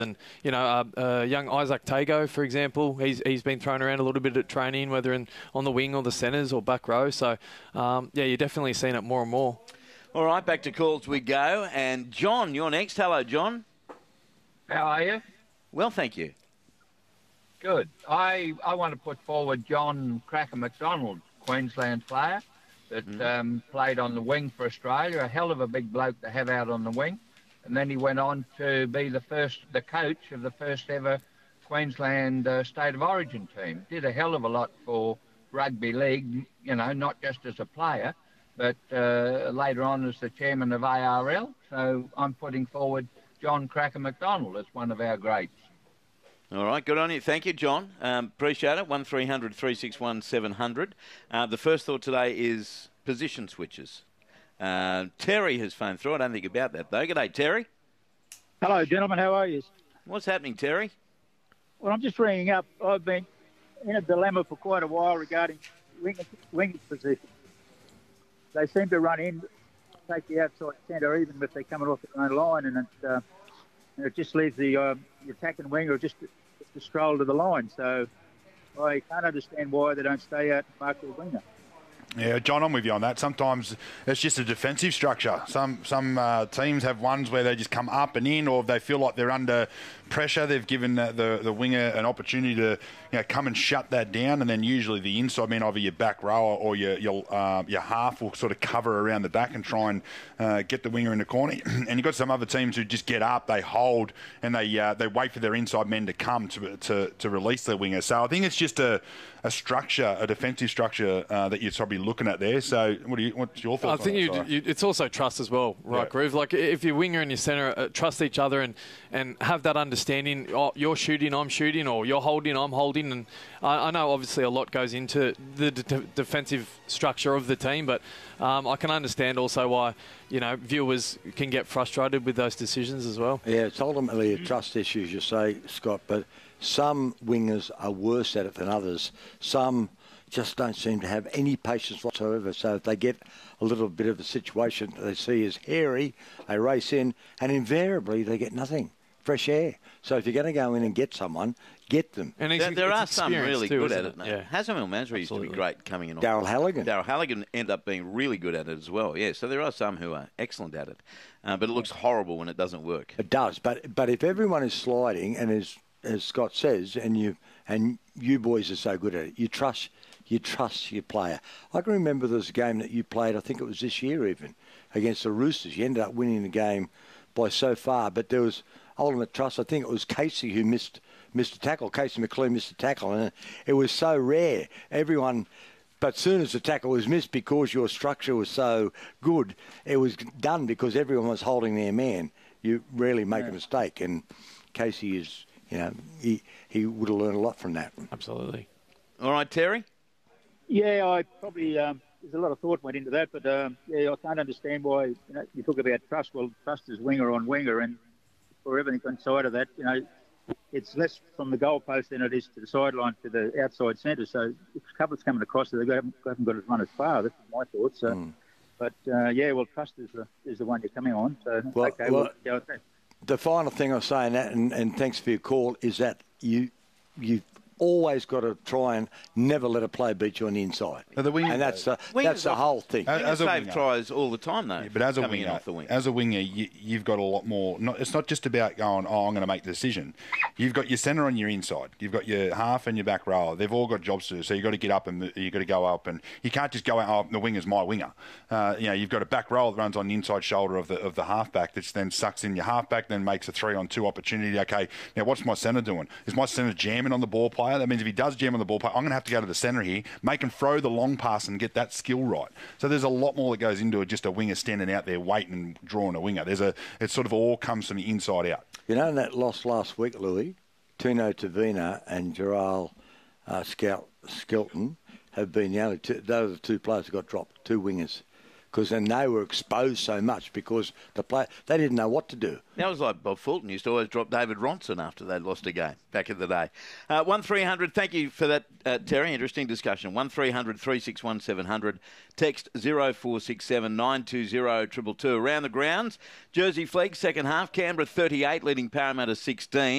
And, young Isaac Tago, for example, he's been thrown around a little bit at training, whether on the wing or the centres or back row. So, you're definitely seeing it more and more. All right, back to calls we go. And John, you're next. Hello, John. How are you? Well, thank you. Good. I want to put forward John Cracker McDonald, Queensland player that played on the wing for Australia. A hell of a big bloke to have out on the wing. And then he went on to be the coach of the first ever Queensland State of Origin team. Did a hell of a lot for rugby league, not just as a player, but later on as the chairman of ARL. So I'm putting forward John Cracker McDonald as one of our greats. All right, good on you. Thank you, John. Appreciate it. 1300 361 700. The first thought today is position switches. Terry has phoned through. I don't think about that, though. G'day, Terry. Hello, gentlemen. How are you? What's happening, Terry? Well, I'm just ringing up. I've been in a dilemma for quite a while regarding wing position. They seem to run in, take the outside centre, even if they're coming off their own line, and it just leaves the attacking winger just to stroll to the line. So I can't understand why they don't stay out and mark their winger. Yeah, John, I'm with you on that. Sometimes it's just a defensive structure. Some teams have ones where they just come up and in, or they feel like they're under pressure. They've given the winger an opportunity to come and shut that down, and then usually the inside man, either your back row or your half, will sort of cover around the back and try and get the winger in the corner. And you've got some other teams who just get up, they hold, and they wait for their inside men to come to release their winger. So I think it's just a structure, a defensive structure that you're probably looking at there. So what's your thoughts? I think it's also trust as well, right, Groove? Like if your winger and your centre trust each other and have that understanding, you're shooting, I'm shooting, or you're holding, I'm holding. And I know obviously a lot goes into the defensive structure of the team, but I can understand also why viewers can get frustrated with those decisions as well. Yeah, it's ultimately a trust issue, as you say, Scott, but some wingers are worse at it than others. Some just don't seem to have any patience whatsoever. So if they get a little bit of a situation that they see as hairy, they race in, and invariably they get nothing. Fresh air. So if you're going to go in and get someone, get them. And there are some really good at it. Yeah. Hazelmel Masri used to be great coming in. Darryl Halligan. Darryl Halligan ended up being really good at it as well. Yeah, so there are some who are excellent at it. But it looks horrible when it doesn't work. It does. But if everyone is sliding, and as Scott says, and you boys are so good at it, you trust your player. I can remember there was a game that you played, I think it was this year even, against the Roosters. You ended up winning the game by so far, but there was ultimate trust. I think it was Casey who missed a tackle. Casey McLean missed a tackle, and it was so rare. But soon as the tackle was missed, because your structure was so good, it was done because everyone was holding their man. You rarely make a mistake, and Casey is, he would have learned a lot from that. Absolutely. All right, Terry? Yeah, I probably, there's a lot of thought went into that, but I can't understand why, you talk about trust. Well, trust is winger on winger, and for everything inside of that, it's less from the goalpost than it is to the sideline to the outside centre. So if a couple's coming across, they haven't got to run as far. That's my thoughts. But trust is the one you're coming on. So we'll go with that. The final thing I'll say in that, and thanks for your call, is that you've always got to try and never let a player beat you on the inside. And that's the whole thing. As a save tries all the time, though. Yeah, but as a winger, you've got a lot more. It's not just about going, I'm going to make the decision. You've got your centre on your inside. You've got your half and your back row. They've all got jobs to do. So you've got to get up and you've got to go up, and you can't just go out. The winger's my winger. You've got a back row that runs on the inside shoulder of the halfback, that then sucks in your halfback, then makes a 3-on-2 opportunity. Okay, now what's my centre doing? Is my centre jamming on the ball player? That means if he does jam on the ball player, I'm going to have to go to the centre here, make him throw the long pass and get that skill right. So there's a lot more that goes into it, just a winger standing out there waiting and drawing a winger. It sort of all comes from the inside out. In that loss last week, Louis, Tino Tavina and Gerald Skelton have been the only two. Those are the two players who got dropped, two wingers. because then they were exposed so much because they didn't know what to do. That was like Bob Fulton used to always drop David Ronson after they'd lost a game back in the day. 1300, thank you for that, Terry. Interesting discussion. 1300 361 700. Text 0467 920 222. Around the grounds, Jersey Flegg, second half. Canberra 38, leading Parramatta 16.